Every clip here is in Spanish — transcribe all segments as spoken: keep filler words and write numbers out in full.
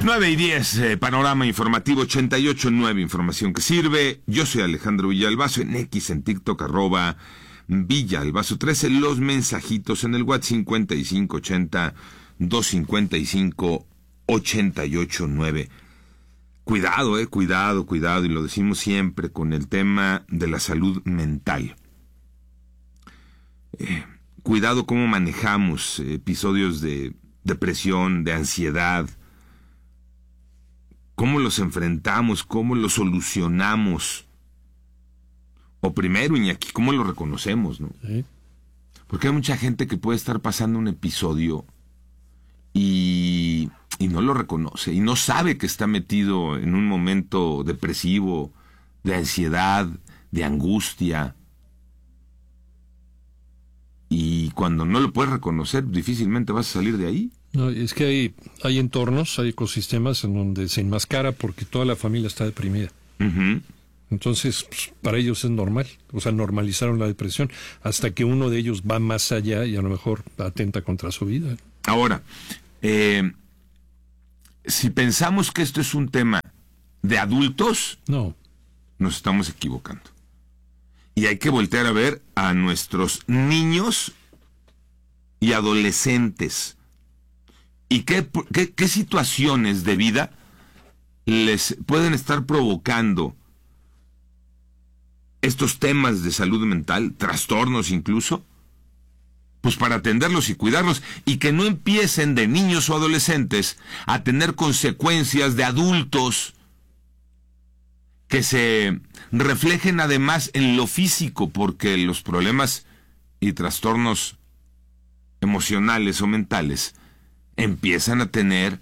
nueve y diez, eh, panorama informativo ochenta y ocho punto nueve, información que sirve. Yo soy Alejandro Villalbazo, en X, en TikTok, arroba Villalbazo trece. Los mensajitos en el WhatsApp cincuenta y cinco ochenta, doscientos cincuenta y cinco, ochenta y ocho nueve. Cuidado, eh, cuidado, cuidado, y lo decimos siempre con el tema de la salud mental. Eh, cuidado cómo manejamos episodios de depresión, de ansiedad, cómo los enfrentamos, cómo los solucionamos. O primero, Iñaki, cómo lo reconocemos, ¿no? Sí. Porque hay mucha gente que puede estar pasando un episodio y, y no lo reconoce, y no sabe que está metido en un momento depresivo, de ansiedad, de angustia. Y cuando no lo puedes reconocer, difícilmente vas a salir de ahí. No, es que hay, hay entornos, hay ecosistemas en donde se enmascara porque toda la familia está deprimida. Uh-huh. Entonces, pues, para ellos es normal, o sea, normalizaron la depresión, hasta que uno de ellos va más allá y a lo mejor atenta contra su vida. Ahora, eh, si pensamos que esto es un tema de adultos, no, nos estamos equivocando. Y hay que voltear a ver a nuestros niños y adolescentes. ¿Y qué, qué, qué situaciones de vida les pueden estar provocando estos temas de salud mental, trastornos incluso? Pues para atenderlos y cuidarlos, y que no empiecen de niños o adolescentes a tener consecuencias de adultos que se reflejen además en lo físico, porque los problemas y trastornos emocionales o mentales empiezan a tener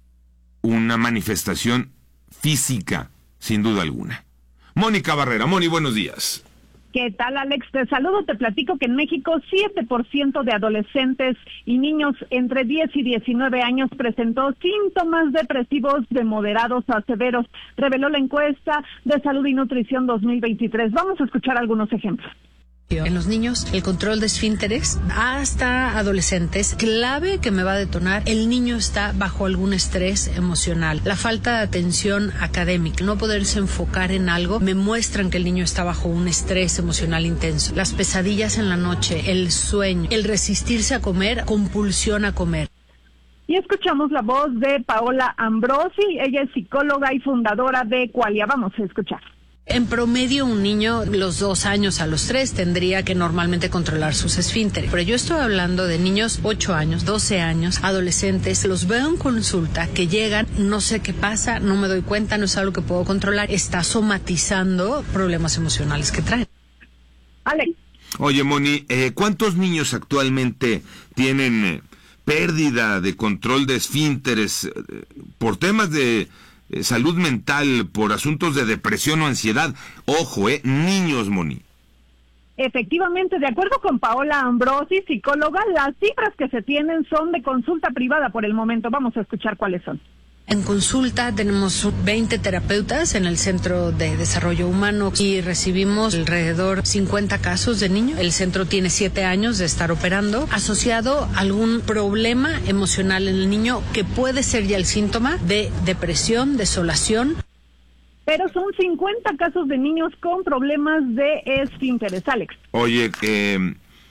una manifestación física, sin duda alguna. Mónica Barrera. Moni, buenos días. ¿Qué tal, Alex? Te saludo, te platico que en México siete por ciento de adolescentes y niños entre diez y diecinueve años presentó síntomas depresivos de moderados a severos, reveló la encuesta de Salud y Nutrición dos mil veintitrés. Vamos a escuchar algunos ejemplos. En los niños, el control de esfínteres, hasta adolescentes, clave que me va a detonar, el niño está bajo algún estrés emocional. La falta de atención académica, no poderse enfocar en algo, me muestran que el niño está bajo un estrés emocional intenso. Las pesadillas en la noche, el sueño, el resistirse a comer, compulsión a comer. Y escuchamos la voz de Paola Ambrosi, ella es psicóloga y fundadora de Qualia. Vamos a escuchar. En promedio, un niño, los dos años a los tres, tendría que normalmente controlar sus esfínteres. Pero yo estoy hablando de niños ocho años, doce años, adolescentes. Los veo en consulta que llegan, no sé qué pasa, no me doy cuenta, no es algo que puedo controlar. Está somatizando problemas emocionales que traen. Alex. Oye, Moni, eh, ¿cuántos niños actualmente tienen eh, pérdida de control de esfínteres eh, por temas de Eh, salud mental, por asuntos de depresión o ansiedad? Ojo, eh, niños, Moni. Efectivamente, de acuerdo con Paola Ambrosi, psicóloga, las cifras que se tienen son de consulta privada por el momento. Vamos a escuchar cuáles son. En consulta tenemos veinte terapeutas en el Centro de Desarrollo Humano y recibimos alrededor cincuenta casos de niños. El centro tiene siete años de estar operando, asociado a algún problema emocional en el niño que puede ser ya el síntoma de depresión, desolación. Pero son cincuenta casos de niños con problemas de esfínteres, Alex. Oye, eh...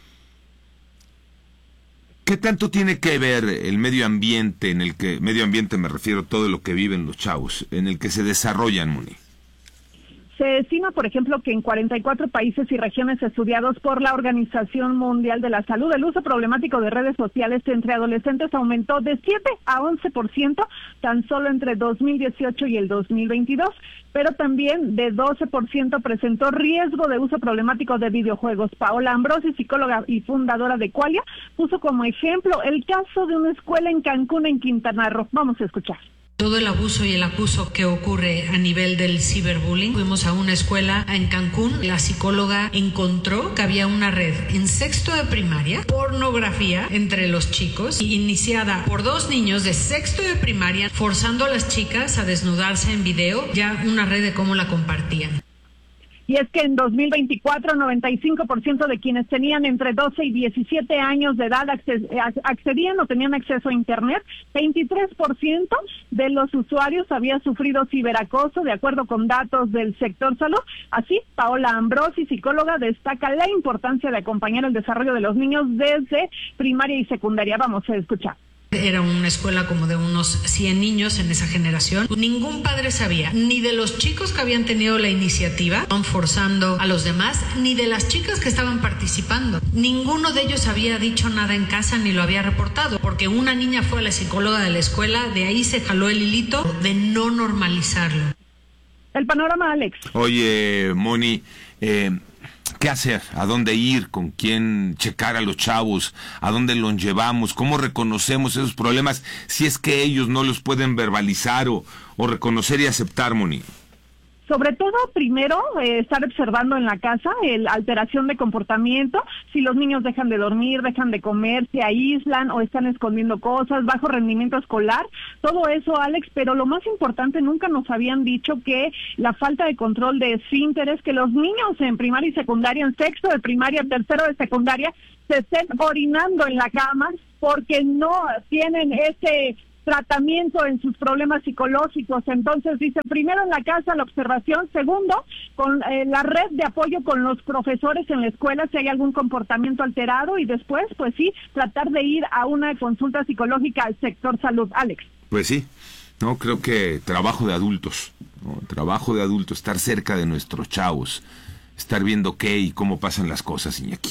¿qué tanto tiene que ver el medio ambiente, en el que, medio ambiente me refiero a todo lo que viven los chavos, en el que se desarrollan, Moni? Se estima, por ejemplo, que en cuarenta y cuatro países y regiones estudiados por la Organización Mundial de la Salud, el uso problemático de redes sociales entre adolescentes aumentó de siete a once por ciento tan solo entre dos mil dieciocho y el dos mil veintidós, pero también de doce por ciento presentó riesgo de uso problemático de videojuegos. Paola Ambrosi, psicóloga y fundadora de Qualia, puso como ejemplo el caso de una escuela en Cancún, en Quintana Roo. Vamos a escuchar. Todo el abuso y el acoso que ocurre a nivel del ciberbullying. Fuimos a una escuela en Cancún. La psicóloga encontró que había una red en sexto de primaria, pornografía entre los chicos, iniciada por dos niños de sexto de primaria, forzando a las chicas a desnudarse en video, ya una red de cómo la compartían. Y es que en dos mil veinticuatro, noventa y cinco por ciento de quienes tenían entre doce y diecisiete años de edad accedían o tenían acceso a Internet. veintitrés por ciento de los usuarios había sufrido ciberacoso, de acuerdo con datos del sector salud. Así, Paola Ambrosi, psicóloga, destaca la importancia de acompañar el desarrollo de los niños desde primaria y secundaria. Vamos a escuchar. Era una escuela como de unos cien niños en esa generación. Ningún padre sabía, ni de los chicos que habían tenido la iniciativa, estaban forzando a los demás, ni de las chicas que estaban participando. Ninguno de ellos había dicho nada en casa ni lo había reportado, porque una niña fue a la psicóloga de la escuela, de ahí se jaló el hilito de no normalizarlo. El panorama, Alex. Oye, Moni, eh... ¿qué hacer? ¿A dónde ir? ¿Con quién checar a los chavos? ¿A dónde los llevamos? ¿Cómo reconocemos esos problemas si es que ellos no los pueden verbalizar o, o reconocer y aceptar, Moni? Sobre todo, primero, eh, estar observando en la casa la alteración de comportamiento, si los niños dejan de dormir, dejan de comer, se aíslan o están escondiendo cosas, bajo rendimiento escolar, todo eso, Alex, pero lo más importante, nunca nos habían dicho que la falta de control de esfínteres, que los niños en primaria y secundaria, en sexto de primaria, tercero de secundaria, se estén orinando en la cama porque no tienen ese tratamiento en sus problemas psicológicos. Entonces dice, primero en la casa la observación, segundo con eh, la red de apoyo con los profesores en la escuela si hay algún comportamiento alterado, y después pues sí, tratar de ir a una consulta psicológica al sector salud. Alex. Pues sí, no, creo que trabajo de adultos, ¿no? Trabajo de adultos, estar cerca de nuestros chavos, estar viendo qué y cómo pasan las cosas, Iñaki.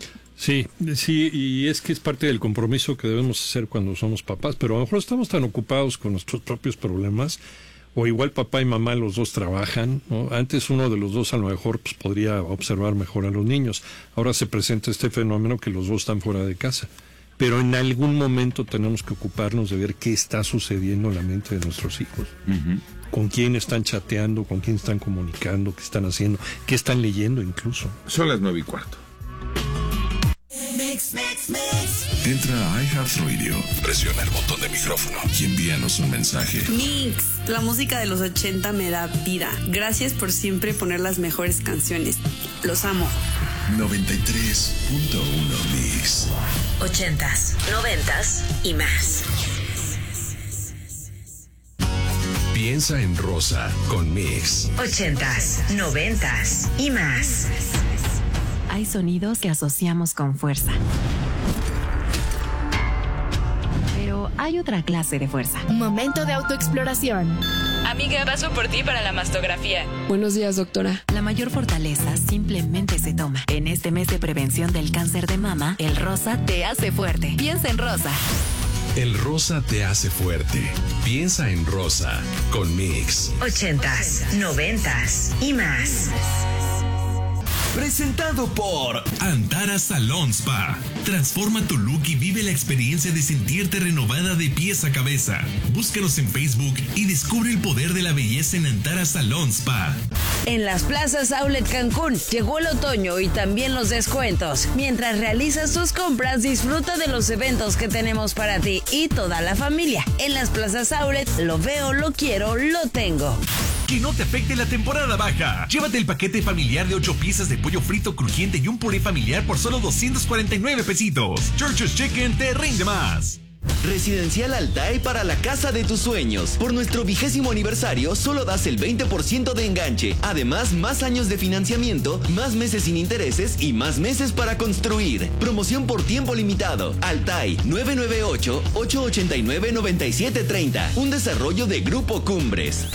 Sí, sí, y es que es parte del compromiso que debemos hacer cuando somos papás, pero a lo mejor estamos tan ocupados con nuestros propios problemas, o igual papá y mamá los dos trabajan, ¿no? Antes uno de los dos a lo mejor pues, podría observar mejor a los niños, ahora se presenta este fenómeno que los dos están fuera de casa, pero en algún momento tenemos que ocuparnos de ver qué está sucediendo en la mente de nuestros hijos. Uh-huh. Con quién están chateando, con quién están comunicando, qué están haciendo, qué están leyendo incluso. Son las nueve y cuarto. Mix, mix, mix. Entra a iHeartRadio, presiona el botón de micrófono y envíanos un mensaje. Mix, la música de los ochenta me da vida. Gracias por siempre poner las mejores canciones. Los amo. noventa y tres punto uno Mix. Ochentas, noventas y más. Piensa en rosa con Mix. Ochentas, noventas y más. Hay sonidos que asociamos con fuerza. Pero hay otra clase de fuerza. Momento de autoexploración. Amiga, paso por ti para la mastografía. Buenos días, doctora. La mayor fortaleza simplemente se toma. En este mes de prevención del cáncer de mama, el rosa te hace fuerte. Piensa en rosa. El rosa te hace fuerte. Piensa en rosa con Mix. Ochentas, noventas y más. Presentado por Antara Salon Spa. Transforma tu look y vive la experiencia de sentirte renovada de pies a cabeza. Búscanos en Facebook y descubre el poder de la belleza en Antara Salon Spa. En las plazas Outlet Cancún llegó el otoño y también los descuentos. Mientras realizas tus compras, disfruta de los eventos que tenemos para ti y toda la familia. En las plazas Outlet, lo veo, lo quiero, lo tengo. Que no te afecte la temporada baja. Llévate el paquete familiar de ocho piezas de pollo frito crujiente y un puré familiar por solo doscientos cuarenta y nueve pesitos. Church's Chicken te rinde más. Residencial Altai para la casa de tus sueños. Por nuestro vigésimo aniversario solo das el veinte por ciento de enganche. Además, más años de financiamiento, más meses sin intereses y más meses para construir. Promoción por tiempo limitado. Altai nueve nueve ocho, ocho ocho nueve, nueve siete tres cero. Un desarrollo de Grupo Cumbres.